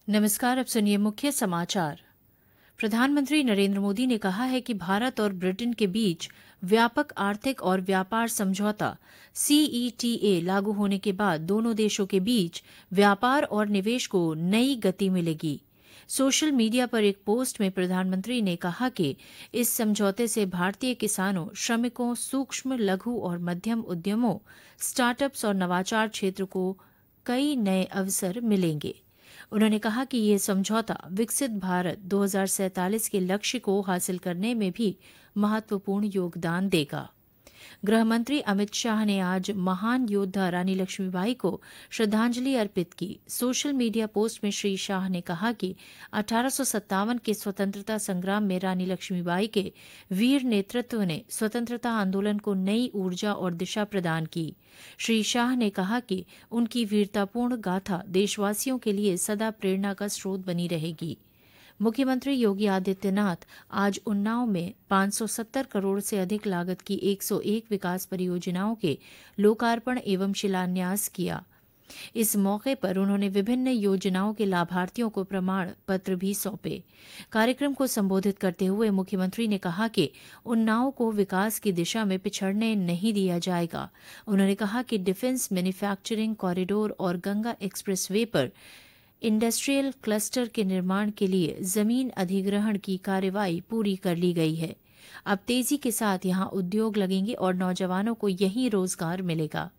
नमस्कार। अब सुनिए मुख्य समाचार। प्रधानमंत्री नरेंद्र मोदी ने कहा है कि भारत और ब्रिटेन के बीच व्यापक आर्थिक और व्यापार समझौता सीईटीए लागू होने के बाद दोनों देशों के बीच व्यापार और निवेश को नई गति मिलेगी। सोशल मीडिया पर एक पोस्ट में प्रधानमंत्री ने कहा कि इस समझौते से भारतीय किसानों, श्रमिकों, सूक्ष्म, लघु और मध्यम उद्यमों, स्टार्टअप्स और नवाचार क्षेत्र को कई नए अवसर मिलेंगे। उन्होंने कहा कि ये समझौता विकसित भारत 2047 के लक्ष्य को हासिल करने में भी महत्वपूर्ण योगदान देगा। गृह मंत्री अमित शाह ने आज महान योद्धा रानी लक्ष्मीबाई को श्रद्धांजलि अर्पित की। सोशल मीडिया पोस्ट में श्री शाह ने कहा कि 1857 के स्वतंत्रता संग्राम में रानी लक्ष्मीबाई के वीर नेतृत्व ने स्वतंत्रता आंदोलन को नई ऊर्जा और दिशा प्रदान की। श्री शाह ने कहा कि उनकी वीरतापूर्ण गाथा देशवासियों के लिए सदा प्रेरणा का स्रोत बनी रहेगी। मुख्यमंत्री योगी आदित्यनाथ आज उन्नाव में 570 करोड़ से अधिक लागत की 101 विकास परियोजनाओं के लोकार्पण एवं शिलान्यास किया। इस मौके पर उन्होंने विभिन्न योजनाओं के लाभार्थियों को प्रमाण पत्र भी सौंपे। कार्यक्रम को संबोधित करते हुए मुख्यमंत्री ने कहा कि उन्नाव को विकास की दिशा में पिछड़ने नहीं दिया जाएगा। उन्होंने कहा कि डिफेंस मैन्युफैक्चरिंग कॉरिडोर और गंगा एक्सप्रेसवे पर इंडस्ट्रियल क्लस्टर के निर्माण के लिए जमीन अधिग्रहण की कार्रवाई पूरी कर ली गई है। अब तेजी के साथ यहां उद्योग लगेंगे और नौजवानों को यहीं रोजगार मिलेगा।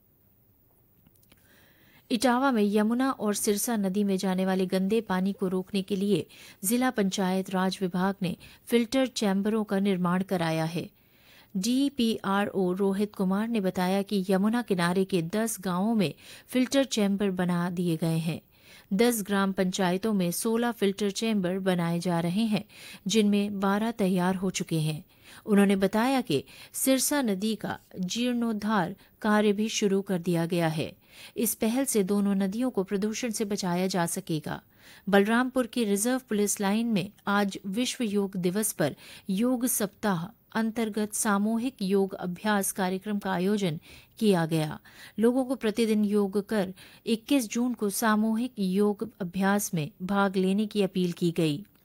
इटावा में यमुना और सिरसा नदी में जाने वाले गंदे पानी को रोकने के लिए जिला पंचायत राज विभाग ने फिल्टर चैम्बरों का निर्माण कराया है। डीपीआरओ रोहित कुमार ने बताया कि यमुना किनारे के 10 गांवों में फिल्टर चैम्बर बना दिए गए हैं। 10 ग्राम पंचायतों में 16 फिल्टर चैम्बर बनाए जा रहे हैं, जिनमें 12 तैयार हो चुके हैं। उन्होंने बताया कि सिरसा नदी का जीर्णोद्धार कार्य भी शुरू कर दिया गया है। इस पहल से दोनों नदियों को प्रदूषण से बचाया जा सकेगा। बलरामपुर की रिजर्व पुलिस लाइन में आज विश्व योग दिवस पर योग सप्ताह अंतर्गत सामूहिक योग अभ्यास कार्यक्रम का आयोजन किया गया। लोगों को प्रतिदिन योग कर 21 जून को सामूहिक योग अभ्यास में भाग लेने की अपील की गई।